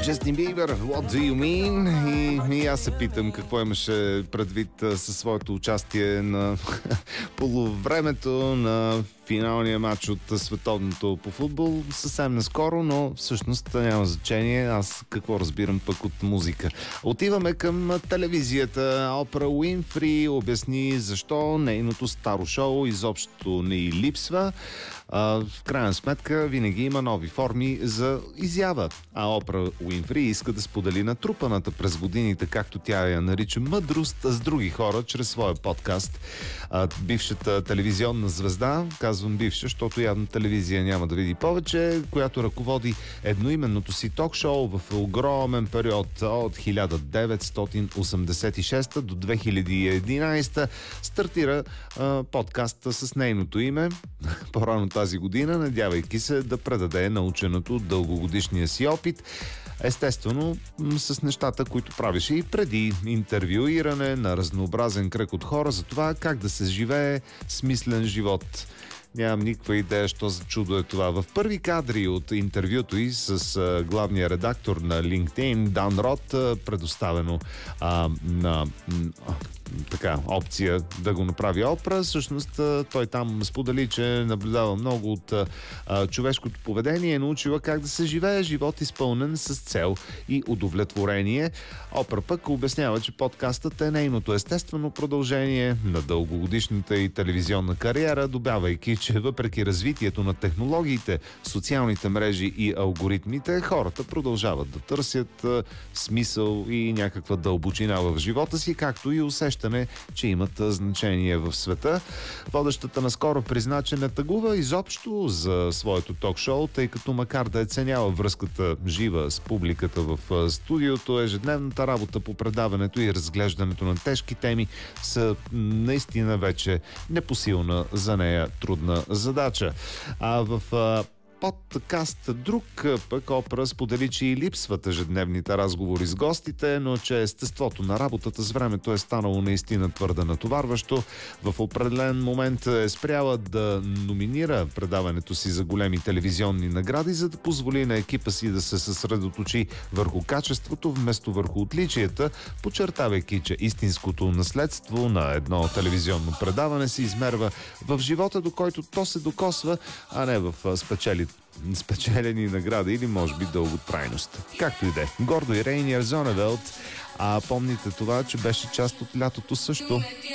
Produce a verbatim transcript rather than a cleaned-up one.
Джастин Бибер, What do you mean? И, и аз се питам какво имаше предвид със своето участие на полувремето на финалния матч от световното по футбол съвсем наскоро, но всъщност няма значение. Аз какво разбирам пък от музика. Отиваме към телевизията. Опра Уинфри обясни защо нейното старо шоу изобщо не й липсва. А, в крайна сметка винаги има нови форми за изява. А Опра Уинфри иска да сподели натрупаната през годините, както тя я нарича, мъдрост с други хора чрез своя подкаст. А, бившата телевизионна звезда, казвам бивша, защото явно телевизия няма да види повече, която ръководи едноименното си ток-шоу в огромен период от хиляда деветстотин осемдесет и шеста до две хиляди и единадесета, стартира а, подкаста с нейното име по-рано тази година, надявайки се да предаде наученото от дългогодишния си опит. Естествено, с нещата, които правеше и преди: интервюиране на разнообразен кръг от хора за това как да се живее смислен живот. Нямам никаква идея, що за чудо е това. В първи кадри от интервюто и с а, главния редактор на LinkedIn, Дан Рот, а, предоставено а, на а, така, опция да го направи Опра. Всъщност той там сподели, че наблюдава много от а, човешкото поведение, е научила как да се живее живот изпълнен с цел и удовлетворение. Опра пък обяснява, че подкастът е нейното естествено продължение на дългогодишната и телевизионна кариера, добавяйки, че въпреки развитието на технологиите, социалните мрежи и алгоритмите, хората продължават да търсят а, смисъл и някаква дълбочина в живота си, както и усещане, че имат значение в света. Водещата наскоро призна, че не тъгува изобщо за своето ток-шоу, тъй като макар да е ценяла връзката жива с публиката в студиото, ежедневната работа по предаването и разглеждането на тежки теми са наистина вече непосилна за нея трудна задача. А в подкаст друг пък Опра сподели, че и липсват ежедневните разговори с гостите, но че естеството на работата с времето е станало наистина твърде натоварващо. В определен момент е спряла да номинира предаването си за големи телевизионни награди, за да позволи на екипа си да се съсредоточи върху качеството вместо върху отличията, подчертавайки, че истинското наследство на едно телевизионно предаване се измерва в живота, до който то се докосва, а не в спечели спечелени награди или може би дълготрайност. Както и да е. Гордо и Рейниер Зоневелт, а помните това, че беше част от лятото също.